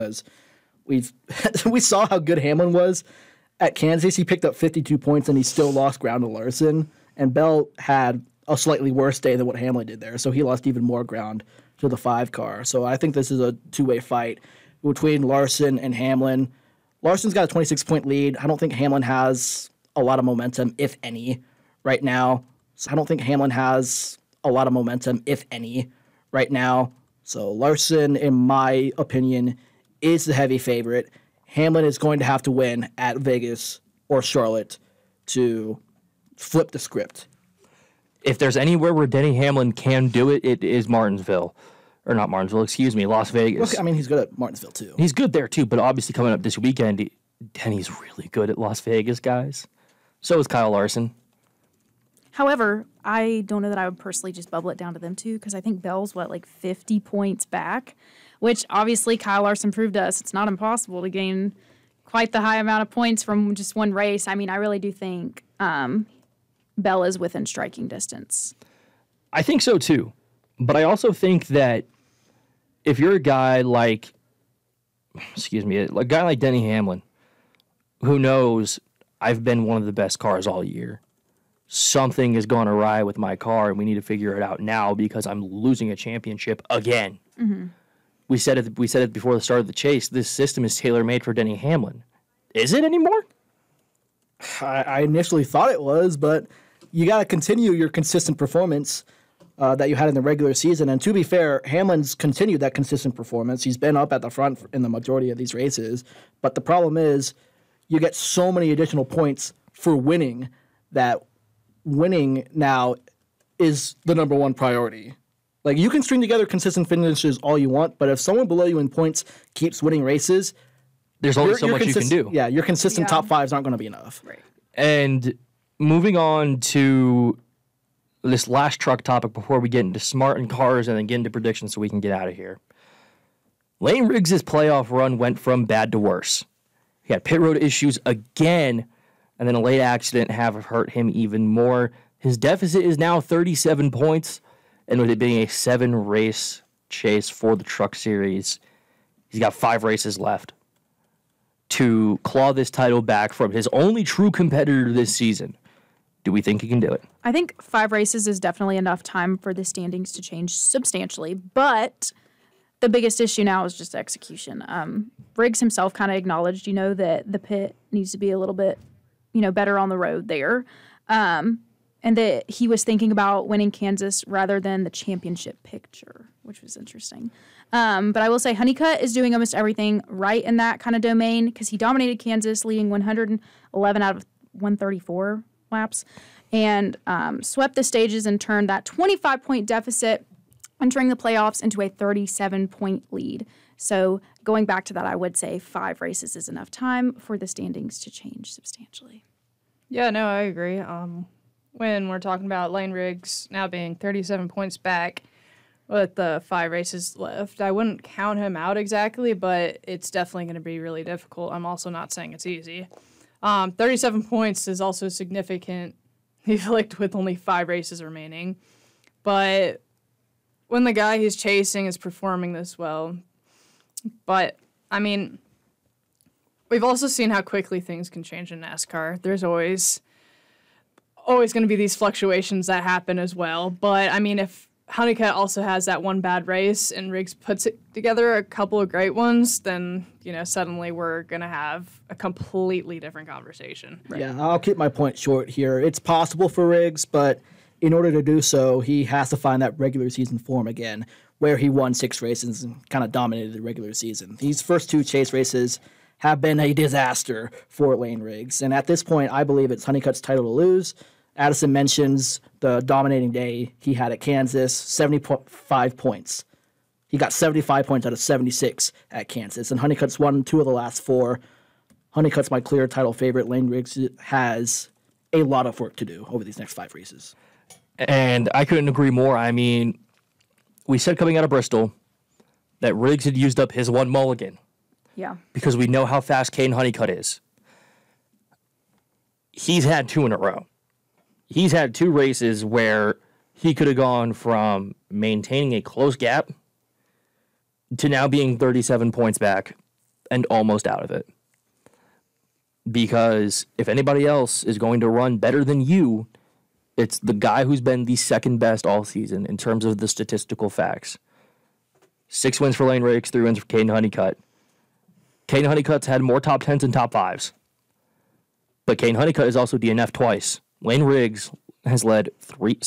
we've we saw how good Hamlin was at Kansas. He picked up 52 points and he still lost ground to Larson. And Bell had a slightly worse day than what Hamlin did there, so he lost even more ground to the 5 car. So I think this is a two-way fight between Larson and Hamlin. Larson's got a 26-point lead. I don't think Hamlin has a lot of momentum, if any, right now. So So Larson, in my opinion, is the heavy favorite. Hamlin is going to have to win at Vegas or Charlotte to flip the script. If there's anywhere where Denny Hamlin can do it, it is Martinsville. Or not Martinsville, excuse me, Las Vegas. Look, I mean, he's good at Martinsville, too. He's good there, too, but obviously coming up this weekend, Denny's really good at Las Vegas, guys. So is Kyle Larson. However, I don't know that I would personally just bubble it down to them two, because I think Bell's, 50 points back, which obviously Kyle Larson proved to us it's not impossible to gain quite the high amount of points from just one race. I mean, I really do think Bell is within striking distance. I think so, too. But I also think that if you're a guy like, a guy like Denny Hamlin, who knows I've been one of the best cars all year, something is going awry with my car, and we need to figure it out now because I'm losing a championship again. Mm-hmm. We said it before the start of the chase. This system is tailor-made for Denny Hamlin. Is it anymore? I initially thought it was, but you got to continue your consistent performance that you had in the regular season. And to be fair, Hamlin's continued that consistent performance. He's been up at the front in the majority of these races. But the problem is you get so many additional points for winning that winning now is the number one priority. Like, you can string together consistent finishes all you want, but if someone below you in points keeps winning races, there's only so much you can do. Yeah, your consistent top fives aren't going to be enough. Right. And moving on to this last truck topic before we get into smart and cars and then get into predictions so we can get out of here. Lane Riggs' playoff run went from bad to worse. He had pit road issues again, and then a late accident have hurt him even more. His deficit is now 37 points, and with it being a 7-race chase for the Truck Series, he's got 5 races left to claw this title back from his only true competitor this season. Do we think he can do it? I think 5 races is definitely enough time for the standings to change substantially, but the biggest issue now is just execution. Briggs himself kind of acknowledged, that the pit needs to be a little bit, better on the road there, and that he was thinking about winning Kansas rather than the championship picture, which was interesting. But I will say Honeycutt is doing almost everything right in that kind of domain because he dominated Kansas, leading 111 out of 134 laps, and swept the stages and turned that 25-point deficit entering the playoffs into a 37-point lead. So going back to that, I would say 5 races is enough time for the standings to change substantially. Yeah, no, I agree. When we're talking about Lane Riggs now being 37 points back with the 5 races left, I wouldn't count him out exactly, but it's definitely going to be really difficult. I'm also not saying it's easy. 37 points is also significant. He's licked with only 5 races remaining. But when the guy he's chasing is performing this well, but, I mean, we've also seen how quickly things can change in NASCAR. There's always going to be these fluctuations that happen as well. But, I mean, if Honeycutt also has that one bad race and Riggs puts it together a couple of great ones, then, suddenly we're going to have a completely different conversation. Right. Yeah, I'll keep my point short here. It's possible for Riggs, but in order to do so, he has to find that regular season form again, where he won 6 races and kind of dominated the regular season. These first 2 chase races have been a disaster for Lane Riggs. And at this point, I believe it's Honeycutt's title to lose. Addison mentions the dominating day he had at Kansas, 75 points. He got 75 points out of 76 at Kansas, and Honeycutt's won 2 of the last 4. Honeycutt's my clear title favorite. Lane Riggs has a lot of work to do over these next 5 races. And I couldn't agree more. I mean, we said coming out of Bristol that Riggs had used up his one mulligan. Yeah. Because we know how fast Caden Honeycutt is. He's had 2 in a row. He's had 2 races where he could have gone from maintaining a close gap to now being 37 points back and almost out of it. Because if anybody else is going to run better than you, it's the guy who's been the second best all season in terms of the statistical facts. 6 wins for Lane Riggs, 3 wins for Caden Honeycutt. Caden Honeycutt's had more top 10s and top 5s. But Caden Honeycutt is also DNF twice. Lane Riggs has led